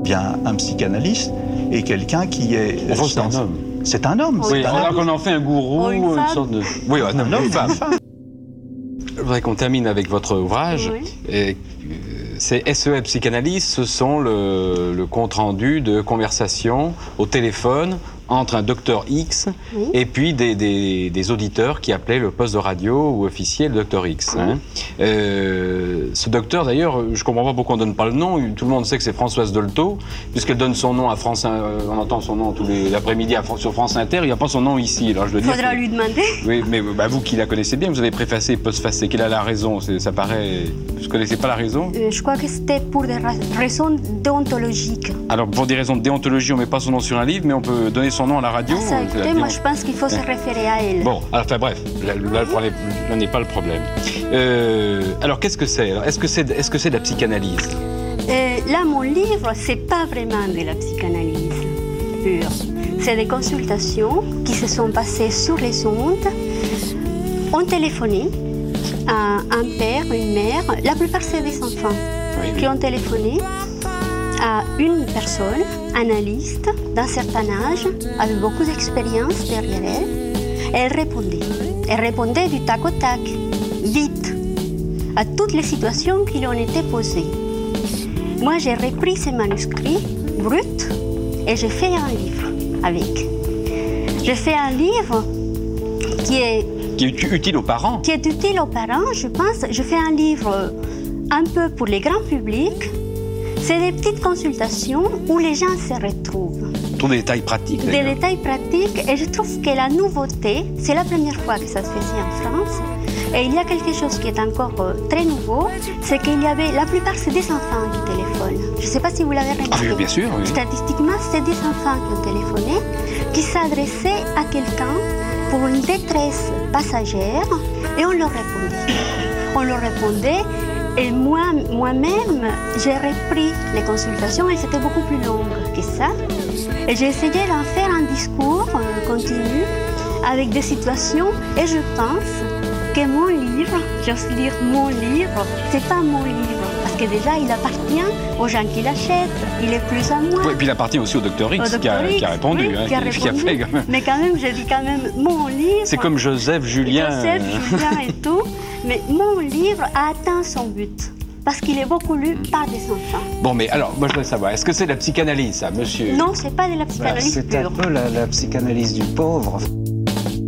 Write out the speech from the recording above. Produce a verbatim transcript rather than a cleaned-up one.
bien un psychanalyste est quelqu'un qui est... Enfin, c'est un homme. C'est un homme. Oui, c'est un alors homme. qu'on en fait un gourou, Oh, une une, femme. sorte de... Oui, un homme, Un homme, une femme. une femme. Je voudrais qu'on termine avec votre ouvrage. Oui. Et, euh, c'est S E L Psychanalyse, ce sont le, le compte-rendu de conversations au téléphone entre un docteur X Oui. et puis des, des, des auditeurs qui appelaient le poste de radio ou officier le docteur X. Oui. Hein. Euh, ce docteur, d'ailleurs, je ne comprends pas pourquoi on ne donne pas le nom. Tout le monde sait que c'est Françoise Dolto, puisqu'elle donne son nom à France... Euh, on entend son nom tous les après-midi sur France Inter. Il n'y a pas son nom ici. Alors je dois Il dire faudra que- lui demander. Oui, mais bah, vous qui la connaissez bien, vous avez préfacé postfacé qu'elle a la raison. C'est- Ça paraît... Vous ne connaissez pas la raison? Euh, je crois que c'était pour des ra- raisons déontologiques. Alors, pour des raisons de déontologie, on ne met pas son nom sur un livre, mais on peut donner son nom à la radio. Ah, ça, euh, écoutez, la moi déont- je pense qu'il faut se référer à elle. Bon, alors, enfin bref, là, là, le problème- là n'est pas le problème. Euh, alors, qu'est-ce que c'est? Alors, Est-ce que c'est est-ce que c'est de la psychanalyse? Euh, là, mon livre, c'est pas vraiment de la psychanalyse pure. C'est des consultations qui se sont passées sur les ondes. On téléphonait à un père, une mère, la plupart c'est des enfants, Oui. qui ont téléphoné à une personne, analyste, d'un certain âge, avec beaucoup d'expérience derrière elle. Elle répondait. Elle répondait du tac au tac, vite, à toutes les situations qui lui ont été posées. Moi, j'ai repris ces manuscrits bruts et j'ai fait un livre avec. J'ai fait un livre qui est, Qui est ut- utile aux parents. qui est utile aux parents, je pense. Je fais un livre un peu pour les grands publics. C'est des petites consultations où les gens se retrouvent. Pour des détails pratiques. Des d'ailleurs. détails pratiques, et je trouve que la nouveauté, c'est la première fois que ça se faisait en France, et il y a quelque chose qui est encore euh, très nouveau, c'est qu'il y avait, la plupart c'est des enfants qui téléphonent. Je ne sais pas si vous l'avez remarqué. Ah oui, bien sûr, oui. Statistiquement, c'est des enfants qui ont téléphoné, qui s'adressaient à quelqu'un pour une détresse passagère, et on leur répondait. On leur répondait, et moi, moi-même, j'ai repris les consultations, et c'était beaucoup plus longue que ça. Et j'ai essayé d'en faire un discours euh, continu avec des situations, et je pense que mon livre, j'ose dire mon livre, c'est pas mon livre, parce que déjà il appartient aux gens qui l'achètent, il est plus à moi. Oui, et puis il appartient aussi au docteur X, Au qui, a, docteur qui a X, répondu. oui, hein, qui a qui a répondu. fait quand même. Mais quand même, j'ai dit quand même mon livre. C'est comme Joseph, Julien. Joseph, euh, Julien et tout. Mais mon livre a atteint son but. Parce qu'il est beaucoup lu par des enfants. Bon, mais alors, moi je voudrais savoir, est-ce que c'est de la psychanalyse, ça, monsieur? Non, c'est pas de la Bah, psychanalyse c'est un pure. peu la, la psychanalyse du pauvre.